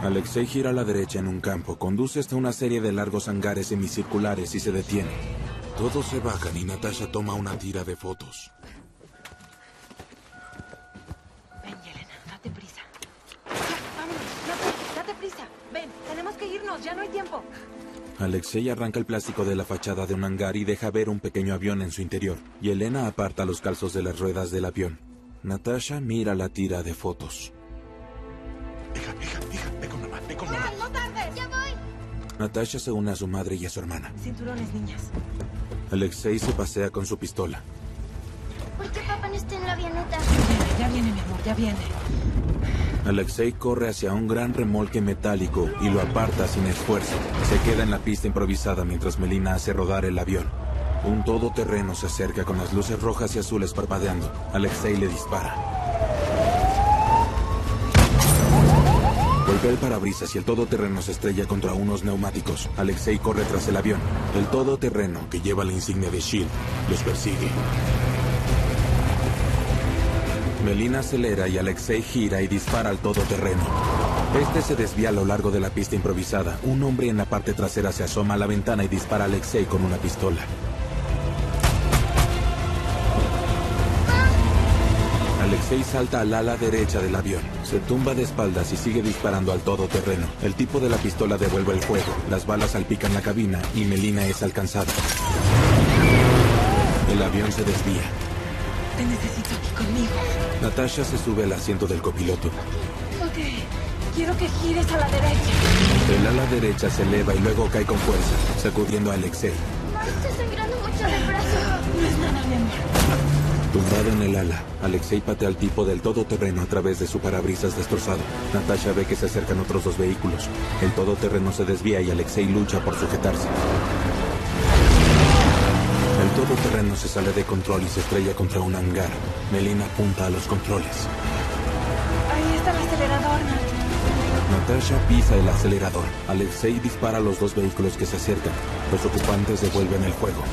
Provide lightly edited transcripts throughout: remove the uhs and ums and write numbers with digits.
Alexei gira a la derecha en un campo, conduce hasta una serie de largos hangares semicirculares y se detiene. Todos se bajan y Natasha toma una tira de fotos. Ven, Yelena, date prisa. Ya, vámonos, date prisa. Ven, tenemos que irnos, ya no hay tiempo. Alexei arranca el plástico de la fachada de un hangar y deja ver un pequeño avión en su interior. Yelena aparta los calzos de las ruedas del avión. Natasha mira la tira de fotos. Hija, ve con mamá, ve con mamá. ¡No tardes! ¡Ya voy! Natasha se une a su madre y a su hermana. Cinturones, niñas. Alexei se pasea con su pistola. ¿Por qué papá no está en la avioneta? Ya viene, mi amor, ya viene. Alexei corre hacia un gran remolque metálico y lo aparta sin esfuerzo. Se queda en la pista improvisada mientras Melina hace rodar el avión. Un todoterreno se acerca con las luces rojas y azules parpadeando. Alexei le dispara. Golpea el parabrisas y el todoterreno se estrella contra unos neumáticos. Alexei corre tras el avión. El todoterreno, que lleva la insignia de S.H.I.E.L.D., los persigue. Melina acelera y Alexei gira y dispara al todoterreno. Este se desvía a lo largo de la pista improvisada. Un hombre en la parte trasera se asoma a la ventana y dispara a Alexei con una pistola. Alexei salta al ala derecha del avión. Se tumba de espaldas y sigue disparando al todoterreno. El tipo de la pistola devuelve el fuego. Las balas salpican la cabina y Melina es alcanzada. El avión se desvía. Te necesito aquí conmigo. Natasha se sube al asiento del copiloto. Ok, quiero que gires a la derecha. El ala derecha se eleva y luego cae con fuerza, sacudiendo a Alexei. Me está sangrando mucho del brazo. No es nada, mi amor. Tumbado en el ala, Alexei patea al tipo del todoterreno a través de su parabrisas destrozado. Natasha ve que se acercan otros dos vehículos. El todoterreno se desvía y Alexei lucha por sujetarse. El todoterreno se sale de control y se estrella contra un hangar. Melina apunta a los controles. Ahí está el acelerador, Nat. Natasha pisa el acelerador. Alexei dispara a los dos vehículos que se acercan. Los ocupantes devuelven el fuego.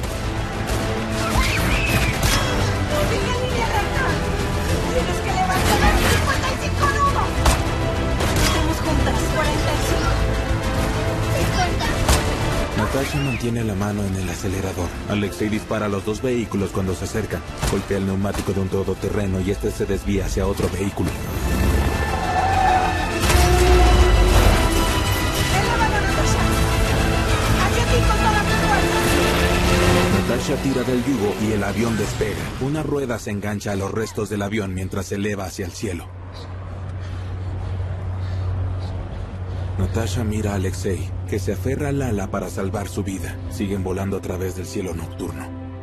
¡Sigue en línea recta! ¡Tienes que levantar 55 nudos! Estamos juntas, 45. 50. Natasha mantiene la mano en el acelerador. Alexei dispara a los dos vehículos cuando se acercan. Golpea el neumático de un todoterreno y este se desvía hacia otro vehículo. ¡Elévalo, Natasha! ¡Hacia ti con toda tu fuerza! Natasha tira del yugo y el avión despega. Una rueda se engancha a los restos del avión mientras se eleva hacia el cielo. Natasha mira a Alexei, que se aferra al ala para salvar su vida. Siguen volando a través del cielo nocturno.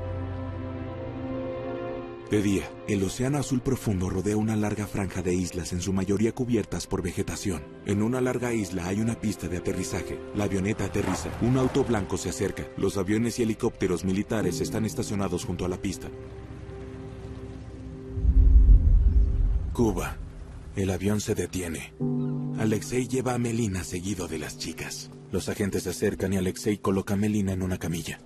De día, el océano azul profundo rodea una larga franja de islas, en su mayoría cubiertas por vegetación. En una larga isla hay una pista de aterrizaje. La avioneta aterriza. Un auto blanco se acerca. Los aviones y helicópteros militares están estacionados junto a la pista. Cuba. El avión se detiene. Alexei lleva a Melina seguido de las chicas. Los agentes se acercan y Alexei coloca a Melina en una camilla.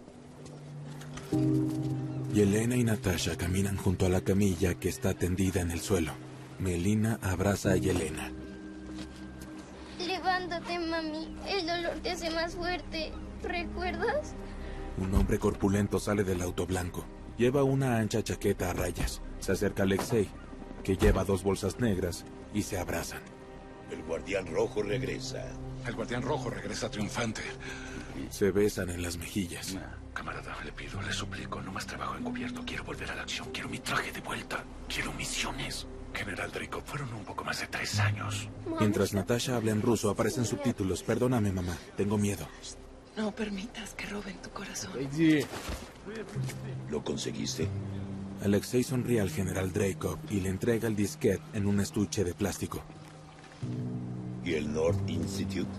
Yelena y Natasha caminan junto a la camilla que está tendida en el suelo. Melina abraza a Yelena. Levántate, mami. El dolor te hace más fuerte. ¿Recuerdas? Un hombre corpulento sale del auto blanco. Lleva una ancha chaqueta a rayas. Se acerca a Alexei, que lleva dos bolsas negras, y se abrazan. El guardián rojo regresa. El guardián rojo regresa triunfante. Se besan en las mejillas. Camarada, le pido, le suplico, no más trabajo encubierto. Quiero volver a la acción, quiero mi traje de vuelta. Quiero misiones. General Dreykov, fueron un poco más de 3 años. Mientras Natasha habla en ruso, aparecen subtítulos. Perdóname, mamá. Tengo miedo. No permitas que roben tu corazón. ¿Lo conseguiste? Alexei sonríe al general Dreykov y le entrega el disquete en un estuche de plástico. ¿Y el North Institute?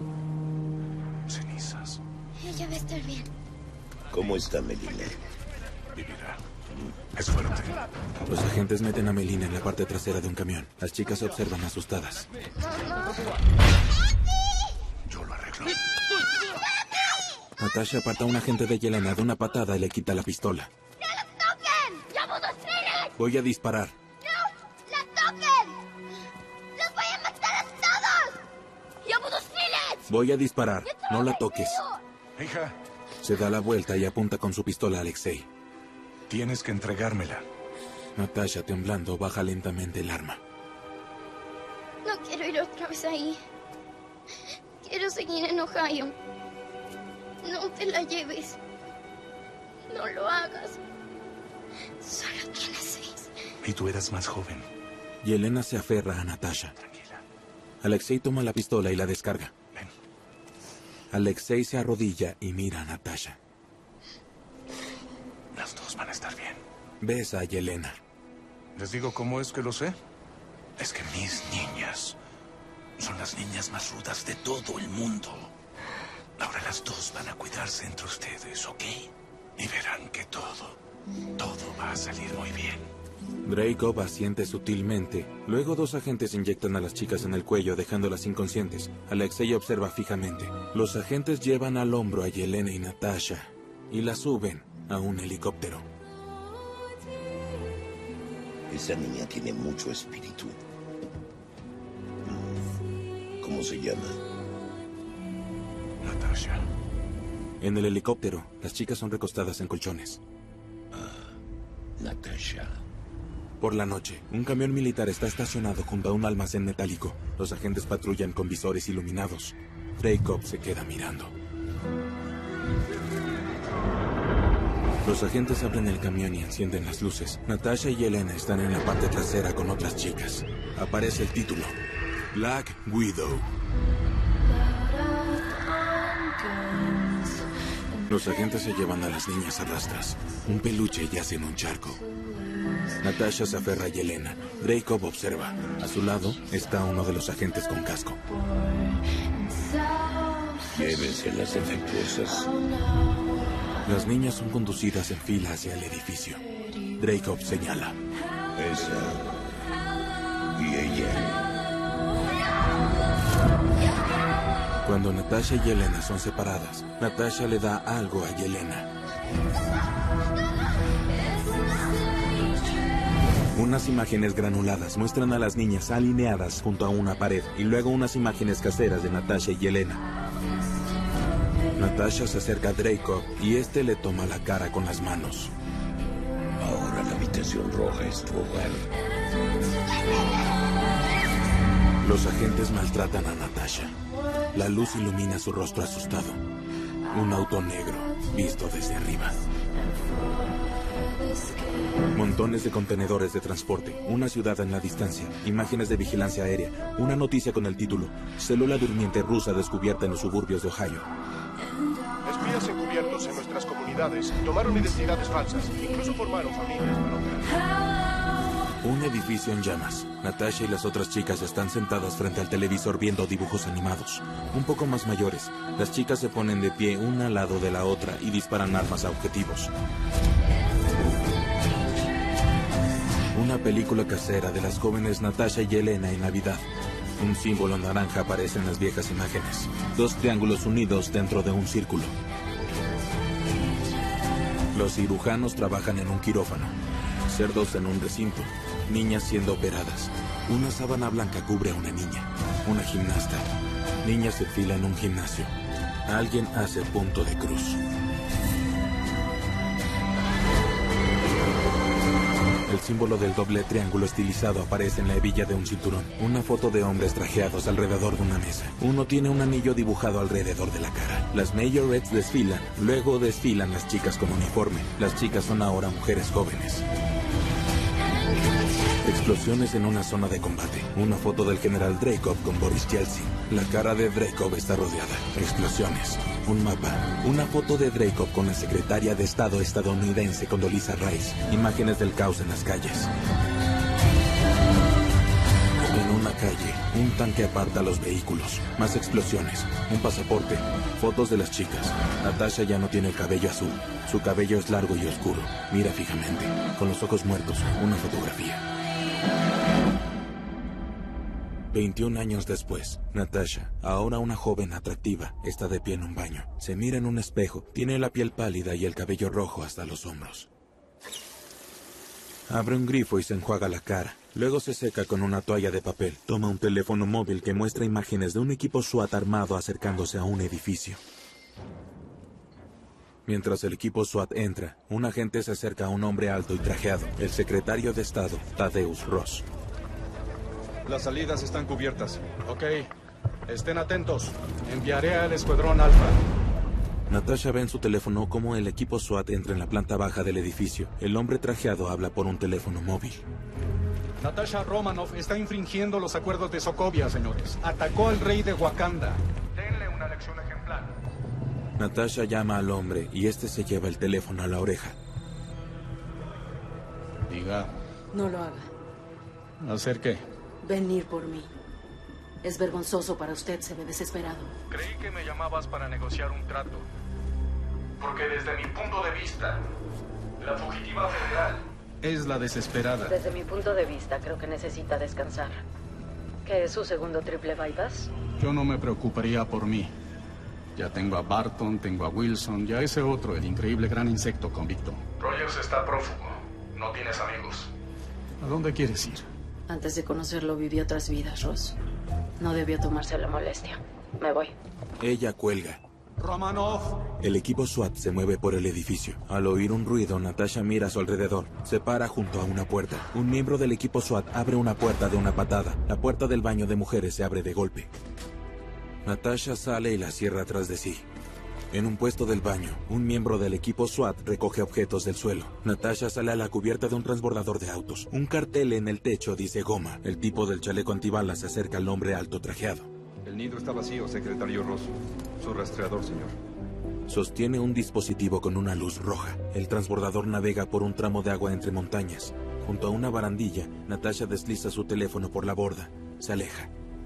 Cenizas. Ella va a estar bien. ¿Cómo está Melina? Vivirá. Es fuerte. Los agentes meten a Melina en la parte trasera de un camión. Las chicas observan asustadas. Mamá. Yo lo arreglo. Natasha aparta a un agente de Yelena de una patada y le quita la pistola. ¡No la toquen! ¡Llamo 2 trenes! Voy a disparar. ¡No la toquen! ¡Los voy a matar a todos! Voy a disparar. No la toques. Hija, Se da la vuelta y apunta con su pistola a Alexei. tienes que entregármela. Natasha, temblando, baja lentamente el arma. No quiero ir otra vez ahí. Quiero seguir en Ohio. No te la lleves. No lo hagas. Solo tienes 6. Y tú eras más joven. Yelena se aferra a Natasha. Tranquila. Alexei toma la pistola y la descarga. Ven. Alexei se arrodilla y mira a Natasha. Las dos van a estar bien. Besa a Yelena. ¿Les digo cómo es que lo sé? Es que mis niñas son las niñas más rudas de todo el mundo. Ahora las dos van a cuidarse entre ustedes, ¿ok? Y verán que todo va a salir muy bien. Dreykov asiente sutilmente. Luego 2 agentes inyectan a las chicas en el cuello, dejándolas inconscientes. Alexei observa fijamente. Los agentes llevan al hombro a Yelena y Natasha y la suben a un helicóptero. Esa niña tiene mucho espíritu. ¿Cómo se llama? Natasha. En el helicóptero, las chicas son recostadas en colchones. Natasha. Por la noche, un camión militar está estacionado junto a un almacén metálico. Los agentes patrullan con visores iluminados. Dreykov se queda mirando. Los agentes abren el camión y encienden las luces. Natasha y Yelena están en la parte trasera con otras chicas. Aparece el título: Black Widow. Los agentes se llevan a las niñas a rastras. Un peluche yace en un charco. Natasha se aferra a Yelena. Dreykov observa. A su lado está uno de los agentes con casco. Llévenselas defectuosas. Las niñas son conducidas en fila hacia el edificio. Dreykov señala. Esa. Y ella. Cuando Natasha y Yelena son separadas, Natasha le da algo a Yelena. Unas imágenes granuladas muestran a las niñas alineadas junto a una pared y luego unas imágenes caseras de Natasha y Yelena. Natasha se acerca a Dreykov y este le toma la cara con las manos. Ahora la habitación roja es tu hogar. Los agentes maltratan a Natasha. La luz ilumina su rostro asustado. Un auto negro, visto desde arriba. Montones de contenedores de transporte, una ciudad en la distancia, imágenes de vigilancia aérea, una noticia con el título: Célula durmiente rusa descubierta en los suburbios de Ohio. Espías encubiertos en nuestras comunidades tomaron identidades falsas, incluso formaron familias para operar. Un edificio en llamas. Natasha y las otras chicas están sentadas frente al televisor viendo dibujos animados. Un poco más mayores, las chicas se ponen de pie una al lado de la otra y disparan armas a objetivos. Una película casera de las jóvenes Natasha y Yelena en Navidad. Un símbolo naranja aparece en las viejas imágenes. 2 triángulos unidos dentro de un círculo. Los cirujanos trabajan en un quirófano. Cerdos en un recinto. Niñas siendo operadas. Una sábana blanca cubre a una niña. Una gimnasta. Niñas se fila en un gimnasio. Alguien hace punto de cruz. El símbolo del doble triángulo estilizado aparece en la hebilla de un cinturón. Una foto de hombres trajeados alrededor de una mesa. Uno tiene un anillo dibujado alrededor de la cara. Las majorettes desfilan. Luego desfilan las chicas con uniforme. Las chicas son ahora mujeres jóvenes. Explosiones en una zona de combate. Una foto del general Dreykov con Boris Yeltsin. La cara de Dreykov está rodeada. Explosiones. Un mapa. Una foto de Dreykov con la secretaria de Estado estadounidense Condoleezza Rice. Imágenes del caos en las calles. En una calle, un tanque aparta los vehículos. Más explosiones. Un pasaporte. Fotos de las chicas. Natasha ya no tiene el cabello azul. Su cabello es largo y oscuro. Mira fijamente. Con los ojos muertos. Una fotografía. 21 años después, Natasha, ahora una joven atractiva, está de pie en un baño. Se mira en un espejo, tiene la piel pálida y el cabello rojo hasta los hombros. Abre un grifo y se enjuaga la cara. Luego se seca con una toalla de papel. Toma un teléfono móvil que muestra imágenes de un equipo SWAT armado acercándose a un edificio. Mientras el equipo SWAT entra, un agente se acerca a un hombre alto y trajeado, el secretario de Estado, Thaddeus Ross. Las salidas están cubiertas. Ok. Estén atentos. Enviaré al escuadrón Alfa. Natasha ve en su teléfono cómo el equipo SWAT entra en la planta baja del edificio. El hombre trajeado habla por un teléfono móvil. Natasha Romanoff está infringiendo los acuerdos de Sokovia, señores. Atacó al rey de Wakanda. Denle una lección ejemplar. Natasha llama al hombre y este se lleva el teléfono a la oreja. Diga. No lo haga. ¿Hacer qué? Venir por mí. Es vergonzoso para usted, se ve desesperado. Creí que me llamabas para negociar un trato. Porque desde mi punto de vista, la fugitiva federal es la desesperada. Desde mi punto de vista, creo que necesita descansar. ¿Qué es su segundo triple bypass? Yo no me preocuparía por mí. Ya tengo a Barton, tengo a Wilson, y a ese otro, el increíble gran insecto convicto. Rogers está prófugo. No tienes amigos. ¿A dónde quieres ir? Antes de conocerlo, viví otras vidas, Ross. No debió tomarse la molestia. Me voy. Ella cuelga. Romanoff. El equipo SWAT se mueve por el edificio. Al oír un ruido, Natasha mira a su alrededor. Se para junto a una puerta. Un miembro del equipo SWAT abre una puerta de una patada. La puerta del baño de mujeres se abre de golpe. Natasha sale y la cierra tras de sí. En un puesto del baño, un miembro del equipo SWAT recoge objetos del suelo. Natasha sale a la cubierta de un transbordador de autos. Un cartel en el techo dice goma. El tipo del chaleco antibalas se acerca al hombre alto trajeado. El nido está vacío, secretario Ross. Su rastreador, señor. Sostiene un dispositivo con una luz roja. El transbordador navega por un tramo de agua entre montañas. Junto a una barandilla, Natasha desliza su teléfono por la borda. Se aleja.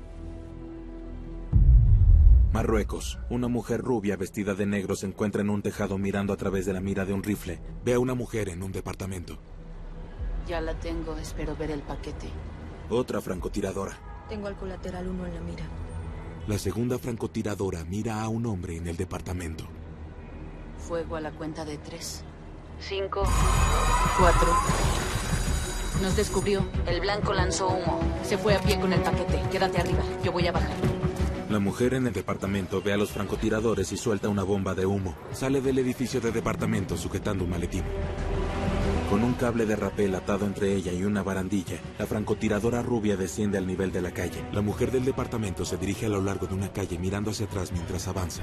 Marruecos. Una mujer rubia vestida de negro se encuentra en un tejado mirando a través de la mira de un rifle. Ve a una mujer en un departamento. Ya la tengo, espero ver el paquete. Otra francotiradora. Tengo al colateral 1 en la mira. La segunda francotiradora mira a un hombre en el departamento. Fuego a la cuenta de 3. 5, 4. Nos descubrió. El blanco lanzó humo. Se fue a pie con el paquete. Quédate arriba. Yo voy a bajar. La mujer en el departamento ve a los francotiradores y suelta una bomba de humo. Sale del edificio de departamento sujetando un maletín. Con un cable de rapel atado entre ella y una barandilla, la francotiradora rubia desciende al nivel de la calle. La mujer del departamento se dirige a lo largo de una calle mirando hacia atrás mientras avanza.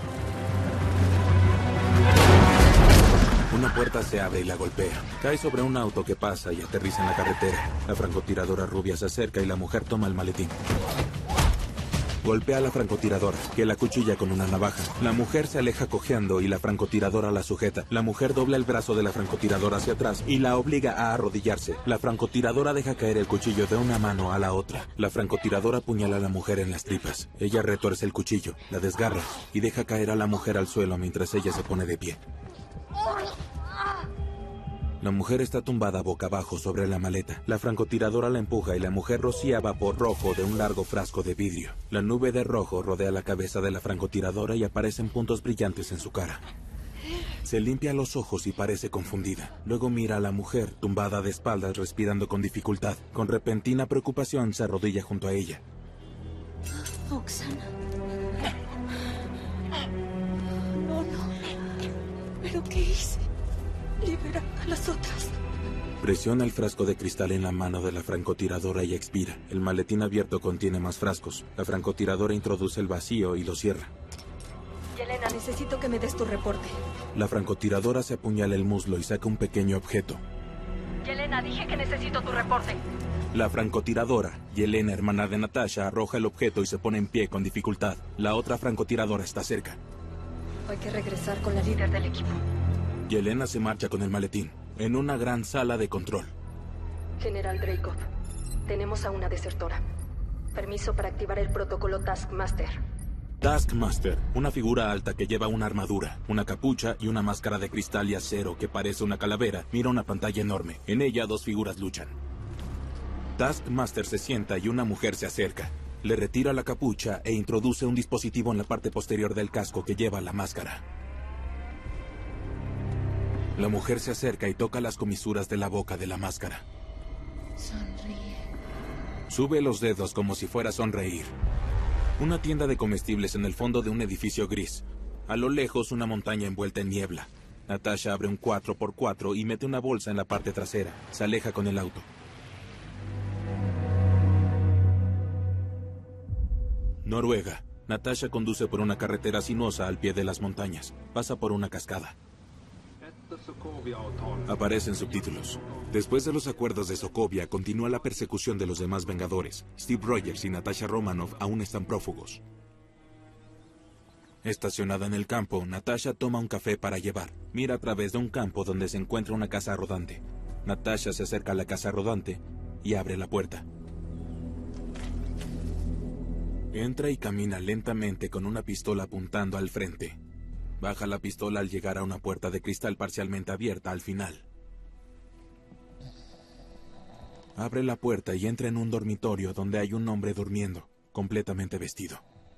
Una puerta se abre y la golpea. Cae sobre un auto que pasa y aterriza en la carretera. La francotiradora rubia se acerca y la mujer toma el maletín. Golpea a la francotiradora, que la cuchilla con una navaja. La mujer se aleja cojeando y la francotiradora la sujeta. La mujer dobla el brazo de la francotiradora hacia atrás y la obliga a arrodillarse. La francotiradora deja caer el cuchillo de una mano a la otra. La francotiradora apuñala a la mujer en las tripas. Ella retuerce el cuchillo, la desgarra y deja caer a la mujer al suelo mientras ella se pone de pie. La mujer está tumbada boca abajo sobre la maleta. La francotiradora la empuja y la mujer rocía vapor rojo de un largo frasco de vidrio. La nube de rojo rodea la cabeza de la francotiradora y aparecen puntos brillantes en su cara. Se limpia los ojos y parece confundida. Luego mira a la mujer, tumbada de espaldas, respirando con dificultad. Con repentina preocupación se arrodilla junto a ella. Oksana. No. ¿Pero qué hice? Libera a las otras. Presiona el frasco de cristal en la mano de la francotiradora y expira. El maletín abierto contiene más frascos. La francotiradora introduce el vacío y lo cierra. Yelena, necesito que me des tu reporte. La francotiradora se apuñala el muslo y saca un pequeño objeto. Yelena, dije que necesito tu reporte. La francotiradora, Yelena, hermana de Natasha, arroja el objeto y se pone en pie con dificultad. La otra francotiradora está cerca. Hay que regresar con la líder del equipo. Yelena se marcha con el maletín, en una gran sala de control. General Dreykov, tenemos a una desertora. Permiso para activar el protocolo Taskmaster. Taskmaster, una figura alta que lleva una armadura, una capucha y una máscara de cristal y acero que parece una calavera, mira una pantalla enorme. En ella dos figuras luchan. Taskmaster se sienta y una mujer se acerca. Le retira la capucha e introduce un dispositivo en la parte posterior del casco que lleva la máscara. La mujer se acerca y toca las comisuras de la boca de la máscara. Sonríe. Sube los dedos como si fuera a sonreír. Una tienda de comestibles en el fondo de un edificio gris. A lo lejos, una montaña envuelta en niebla. Natasha abre un 4x4 y mete una bolsa en la parte trasera. Se aleja con el auto. Noruega. Natasha conduce por una carretera sinuosa al pie de las montañas. Pasa por una cascada. Aparecen subtítulos. Después de los acuerdos de Sokovia, continúa la persecución de los demás Vengadores. Steve Rogers y Natasha Romanoff aún están prófugos. Estacionada en el campo, Natasha toma un café para llevar. Mira a través de un campo donde se encuentra una casa rodante. Natasha se acerca a la casa rodante y abre la puerta. Entra y camina lentamente con una pistola apuntando al frente. Baja la pistola al llegar a una puerta de cristal parcialmente abierta al final. Abre la puerta y entra en un dormitorio donde hay un hombre durmiendo, completamente vestido.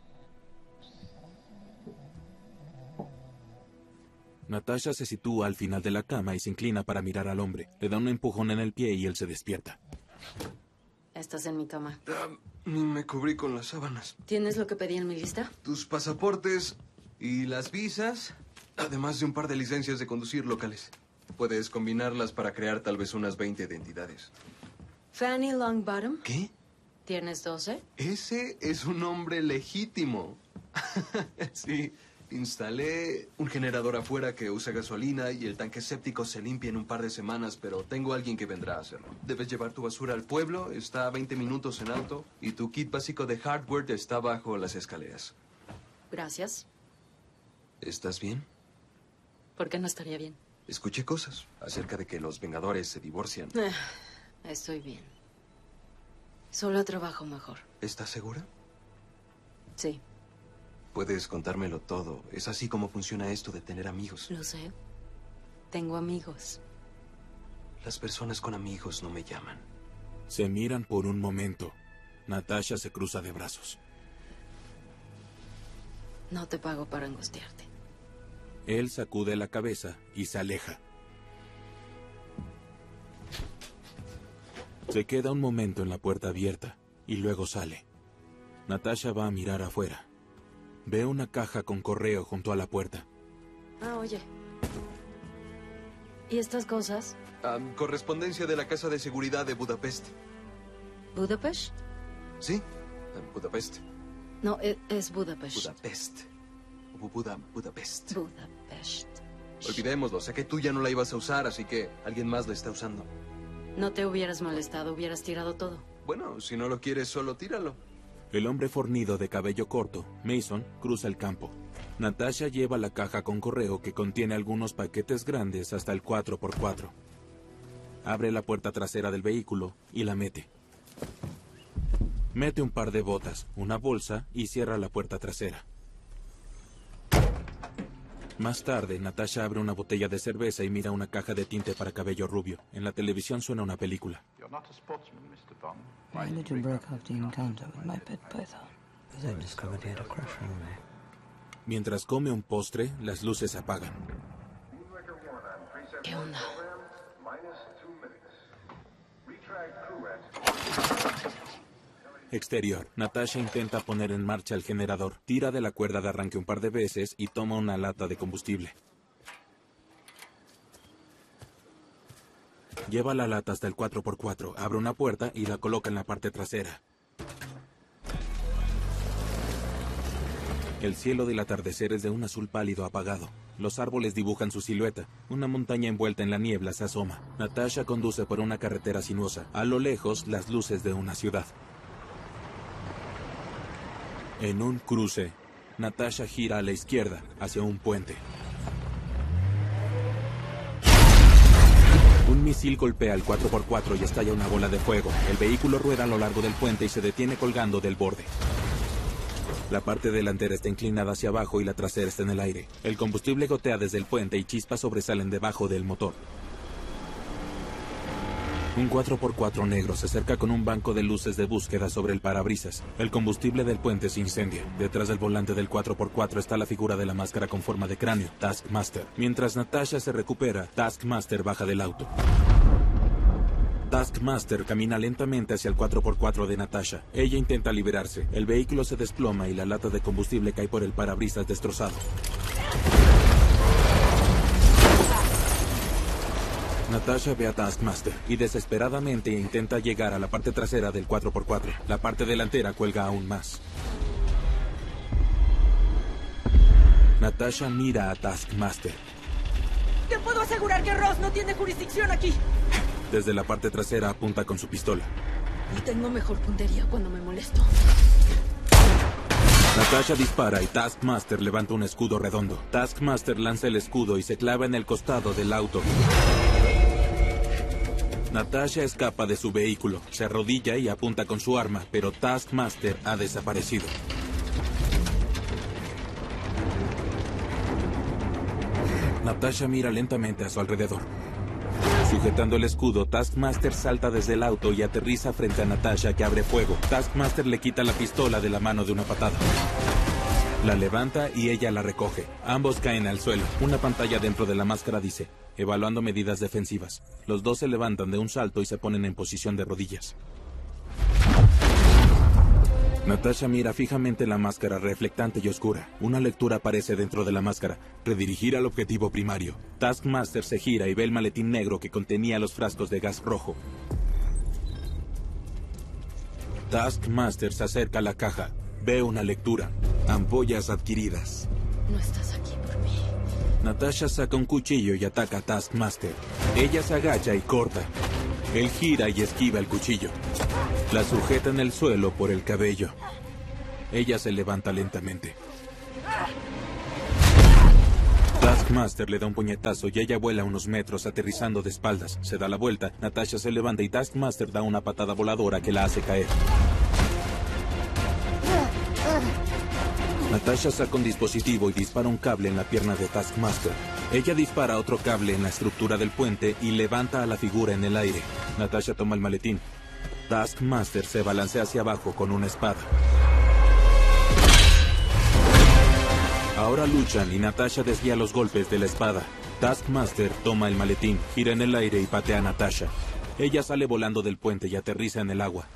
Natasha se sitúa al final de la cama y se inclina para mirar al hombre. Le da un empujón en el pie y él se despierta. Estás en mi cama. Me cubrí con las sábanas. ¿Tienes lo que pedí en mi lista? Tus pasaportes y las visas, además de un par de licencias de conducir locales. Puedes combinarlas para crear tal vez unas 20 identidades. Fanny Longbottom. ¿Qué? ¿Tienes 12? Ese es un hombre legítimo. Sí. Instalé un generador afuera que usa gasolina y el tanque séptico se limpia en un par de semanas, pero tengo a alguien que vendrá a hacerlo. Debes llevar tu basura al pueblo, está a 20 minutos en auto, y tu kit básico de hardware está bajo las escaleras. Gracias. ¿Estás bien? ¿Por qué no estaría bien? Escuché cosas acerca de que los Vengadores se divorcian. Estoy bien. Solo trabajo mejor. ¿Estás segura? Sí. Puedes contármelo todo. Es así como funciona esto de tener amigos. Lo sé. Tengo amigos. Las personas con amigos no me llaman. Se miran por un momento. Natasha se cruza de brazos. No te pago para angustiarte. Él sacude la cabeza y se aleja. Se queda un momento en la puerta abierta y luego sale. Natasha va a mirar afuera. Ve una caja con correo junto a la puerta. Oye. ¿Y estas cosas? Correspondencia de la Casa de Seguridad de Budapest. ¿Budapest? Sí, Budapest. No, es Budapest. Budapest. Budapest. Budapest. Olvidémoslo, sé que tú ya no la ibas a usar, así que alguien más la está usando. No te hubieras molestado, hubieras tirado todo. Bueno, si no lo quieres, solo tíralo. El hombre fornido de cabello corto, Mason, cruza el campo. Natasha lleva la caja con correo que contiene algunos paquetes grandes hasta el 4x4. Abre la puerta trasera del vehículo y la mete. Mete un par de botas, una bolsa y cierra la puerta trasera. Más tarde, Natasha abre una botella de cerveza y mira una caja de tinte para cabello rubio. En la televisión suena una película. I literally broke off the encounter with my pet python. Because I discovered he had a crush on me. Mientras come un postre, las luces se apagan. ¿Qué onda? Exterior. Natasha intenta poner en marcha el generador. Tira de la cuerda de arranque un par de veces y toma una lata de combustible. Lleva la lata hasta el 4x4, abre una puerta y la coloca en la parte trasera. El cielo del atardecer es de un azul pálido apagado. Los árboles dibujan su silueta. Una montaña envuelta en la niebla se asoma. Natasha conduce por una carretera sinuosa. A lo lejos, las luces de una ciudad. En un cruce, Natasha gira a la izquierda, hacia un puente. Un misil golpea el 4x4 y estalla una bola de fuego. El vehículo rueda a lo largo del puente y se detiene colgando del borde. La parte delantera está inclinada hacia abajo y la trasera está en el aire. El combustible gotea desde el puente y chispas sobresalen debajo del motor. Un 4x4 negro se acerca con un banco de luces de búsqueda sobre el parabrisas. El combustible del puente se incendia. Detrás del volante del 4x4 está la figura de la máscara con forma de cráneo, Taskmaster. Mientras Natasha se recupera, Taskmaster baja del auto. Taskmaster camina lentamente hacia el 4x4 de Natasha. Ella intenta liberarse. El vehículo se desploma y la lata de combustible cae por el parabrisas destrozado. Natasha ve a Taskmaster y desesperadamente intenta llegar a la parte trasera del 4x4. La parte delantera cuelga aún más. Natasha mira a Taskmaster. Te puedo asegurar que Ross no tiene jurisdicción aquí. Desde la parte trasera apunta con su pistola. Y tengo mejor puntería cuando me molesto. Natasha dispara y Taskmaster levanta un escudo redondo. Taskmaster lanza el escudo y se clava en el costado del auto. Natasha escapa de su vehículo, se arrodilla y apunta con su arma, pero Taskmaster ha desaparecido. Natasha mira lentamente a su alrededor. Sujetando el escudo, Taskmaster salta desde el auto y aterriza frente a Natasha, que abre fuego. Taskmaster le quita la pistola de la mano de una patada. La levanta y ella la recoge. Ambos caen al suelo. Una pantalla dentro de la máscara dice: evaluando medidas defensivas. Los dos se levantan de un salto y se ponen en posición de rodillas. Natasha mira fijamente la máscara reflectante y oscura. Una lectura aparece dentro de la máscara: redirigir al objetivo primario. Taskmaster se gira y ve el maletín negro que contenía los frascos de gas rojo. Taskmaster se acerca a la caja. Ve una lectura: ampollas adquiridas. No estás aquí por mí. Natasha saca un cuchillo y ataca a Taskmaster. Ella se agacha y corta. Él gira y esquiva el cuchillo. La sujeta en el suelo por el cabello. Ella se levanta lentamente. Taskmaster le da un puñetazo y ella vuela unos metros, aterrizando de espaldas. Se da la vuelta, Natasha se levanta y Taskmaster da una patada voladora que la hace caer. Natasha saca un dispositivo y dispara un cable en la pierna de Taskmaster. Ella dispara otro cable en la estructura del puente y levanta a la figura en el aire. Natasha toma el maletín. Taskmaster se balancea hacia abajo con una espada. Ahora luchan y Natasha desvía los golpes de la espada. Taskmaster toma el maletín, gira en el aire y patea a Natasha. Ella sale volando del puente y aterriza en el agua.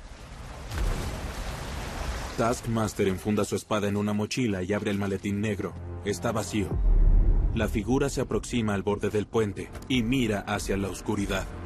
Taskmaster enfunda su espada en una mochila y abre el maletín negro. Está vacío. La figura se aproxima al borde del puente y mira hacia la oscuridad.